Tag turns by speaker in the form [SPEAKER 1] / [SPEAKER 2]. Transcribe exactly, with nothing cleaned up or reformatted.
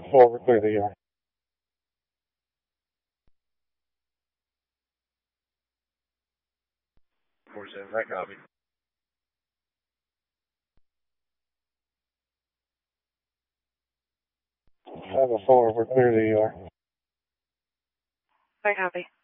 [SPEAKER 1] four, we're clear the yard.
[SPEAKER 2] four seven, I copy.
[SPEAKER 1] Five oh four, we're clear the yard.
[SPEAKER 3] I copy.